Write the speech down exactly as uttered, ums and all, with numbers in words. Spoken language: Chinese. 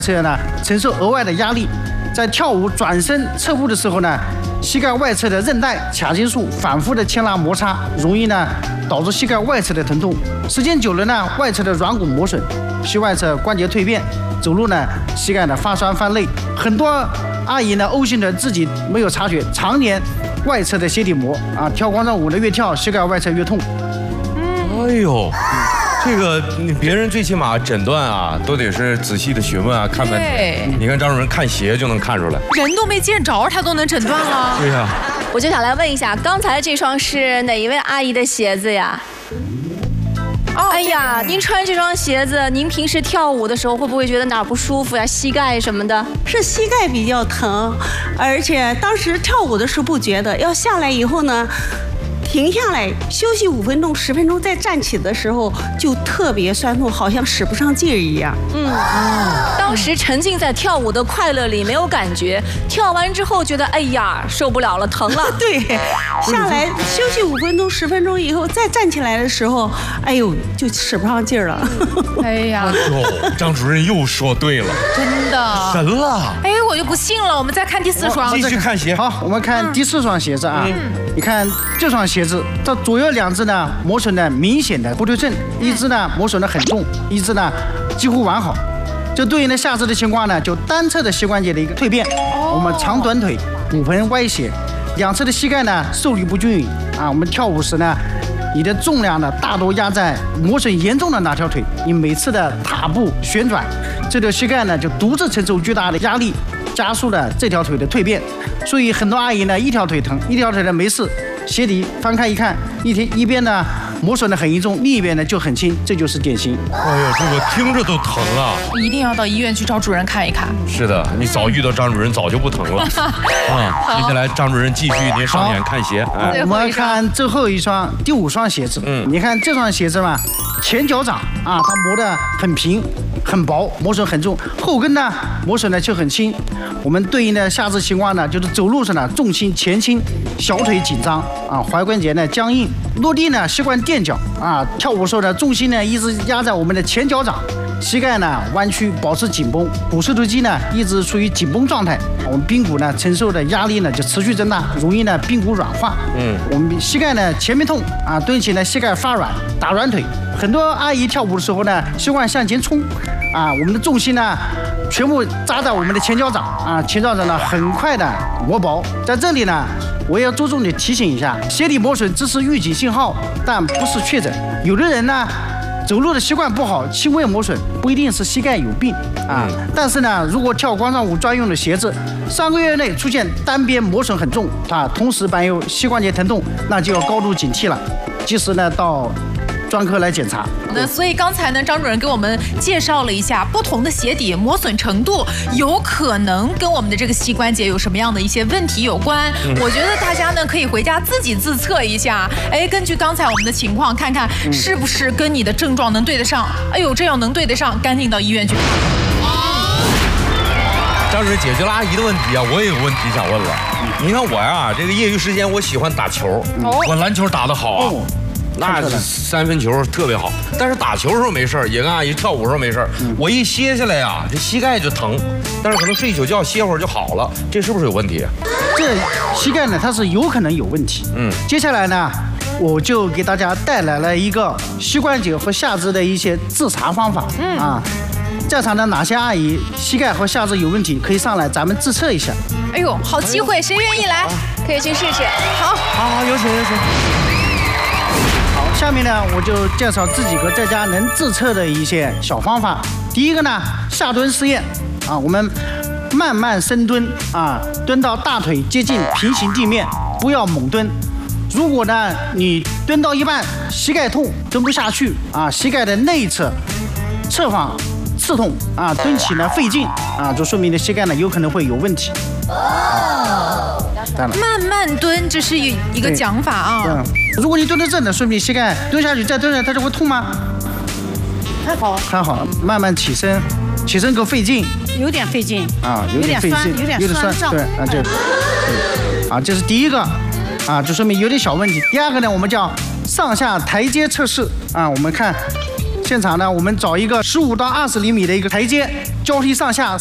侧呢承受额外的压力，在跳舞转身侧步的时候呢，膝盖外侧的韧带、髂胫束反复的牵拉摩擦，容易呢导致膝盖外侧的疼痛。时间久了呢，外侧的软骨磨损，膝外侧关节蜕变，走路呢膝盖呢发酸发累。很多阿姨呢呕心的自己没有察觉，常年外侧的鞋底膜啊，跳广场舞呢越跳膝盖外侧越痛。 嗯，哎呦。这个别人最起码诊断啊，都得是仔细的询问啊，看看。你看张主任看鞋就能看出来， 人都没见着，他都能诊断了。 对呀、啊。 我就想来问一下，刚才这双是哪一位阿姨的鞋子呀？哦，哎呀，您穿这双鞋子，您平时跳舞的时候会不会觉得哪儿不舒服呀？膝盖什么的？ 是膝盖比较疼，而且当时跳舞的时候不觉得，要下来以后呢。停下来休息五分钟、十分钟，再站起的时候就特别酸痛，好像使不上劲儿一样。 嗯，哦、当时沉浸在跳舞的快乐里，没有感觉。跳完之后觉得，哎呀，受不了了，疼了。 对，下来休息五分钟、十分钟以后，再站起来的时候，哎呦，就使不上劲儿了。 哎呀， 哟，张主任又说对了， 真的神了。 哎，我就不信了，我们再看第四双， 继续看鞋。 好，我们看第四双鞋子啊。嗯、你看这双鞋。鞋子，这左右两只呢磨损的明显的不对称，一只呢磨损的很重，一只呢几乎完好。这对应的下肢的情况呢，就单侧的膝关节的一个蜕变，我们长短腿、骨盆歪斜，两侧的膝盖呢受力不均匀啊。我们跳舞时呢，你的重量呢大多压在磨损严重的那条腿，你每次的踏步旋转，这条膝盖呢就独自承受巨大的压力，加速了这条腿的蜕变。所以很多阿姨呢一条腿疼，一条腿呢没事。鞋底翻开一看，一天一边呢磨损的很严重，另一边呢就很轻，这就是典型。 哎呦，这我听着都疼啊！ 一定要到医院去找主任看一看。 是的，你早遇到张主任早就不疼了。啊，接下来张主任继续您上眼看鞋。 哎、我们看最后一双第五双鞋子。嗯，你看这双鞋子嘛，前脚掌啊，它磨得很平。很薄，磨损很重，后跟呢磨损呢就很轻。我们对应的下肢情况呢，就是走路时呢重心前倾，小腿紧张啊，踝关节呢僵硬，落地呢习惯垫脚啊，跳舞时候呢重心呢一直压在我们的前脚掌，膝盖呢弯曲保持紧绷，股四头肌呢一直处于紧绷状态，我们髌骨呢承受的压力呢就持续增大，容易呢髌骨软化。嗯，我们膝盖呢前面痛啊，蹲起呢膝盖发软，打软腿。很多阿姨跳舞的时候呢习惯向前冲。啊，我们的重心呢，全部扎在我们的前脚掌啊，前脚掌呢很快的磨薄。在这里呢，我也要着重的提醒一下，鞋底磨损只是预警信号，但不是确诊。有的人呢，走路的习惯不好，轻微磨损不一定是膝盖有病啊。嗯、但是呢，如果跳广场舞专用的鞋子，三个月内出现单边磨损很重啊，同时伴有膝关节疼痛，那就要高度警惕了，及时呢到专科来检查。 那所以刚才呢，张主任给我们介绍了一下不同的鞋底磨损程度，有可能跟我们的这个膝关节有什么样的一些问题有关。嗯、我觉得大家呢可以回家自己自测一下，哎，根据刚才我们的情况，看看是不是跟你的症状能对得上。哎呦，这要能对得上，赶紧到医院去看。 张主任解决了阿姨的问题啊，我也有问题想问了。你看我呀，这个业余时间我喜欢打球，哦、我篮球打得好啊。哦那三分球特别好，但是打球的时候没事，也跟阿姨跳舞的时候没事。嗯、我一歇下来呀，这膝盖就疼，但是可能睡一宿觉歇会儿就好了，这是不是有问题？ 这膝盖呢，它是有可能有问题。嗯，接下来呢，我就给大家带来了一个膝关节和下肢的一些自查方法。嗯啊，在场的哪些阿姨膝盖和下肢有问题，可以上来咱们自测一下。 哎呦，好机会，谁愿意来？ 可以去试试。 好， 好好，有请有请。 下面呢，我就介绍这几个在家能自测的一些小方法。第一个呢，下蹲试验啊，我们慢慢深蹲啊，蹲到大腿接近平行地面，不要猛蹲。如果呢，你蹲到一半膝盖痛，蹲不下去啊，膝盖的内侧、侧方刺痛啊，蹲起呢费劲啊，就说明你的膝盖呢有可能会有问题。 哦，慢慢蹲，这是一一个讲法啊。 嗯，如果你蹲得正的，说明膝盖蹲下去再蹲下，它就会痛吗？ 还好， 还好，慢慢起身，起身够费劲， 有点费劲啊，有点费劲， 有点酸， 对，啊就，啊这是第一个，啊就说明有点小问题。第二个呢，我们叫上下台阶测试啊，我们看现场呢，我们找一个十五到二十厘米的一个台阶， 交替上下